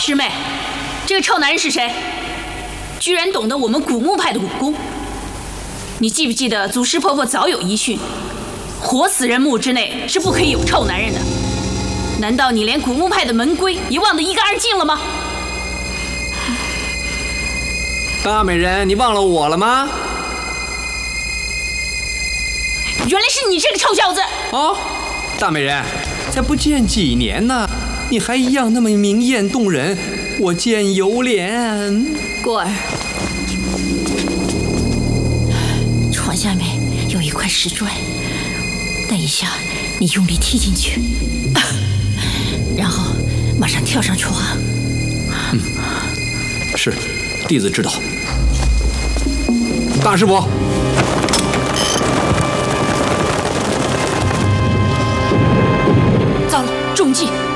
师妹，这个臭男人是谁？居然懂得我们古墓派的武功。你记不记得祖师婆婆早有遗训，活死人墓之内是不可以有臭男人的？难道你连古墓派的门规也忘得一干二净了吗？ 大美人，你忘了我了吗？ 原来是你这个臭小子！ 哦，大美人，才不见几年呢，你还一样那么明艳动人，我见犹怜。 过儿，床下面有一块石砖，等一下你用力踢进去，然后马上跳上床。 是，弟子知道。大师伯， 糟了，中计！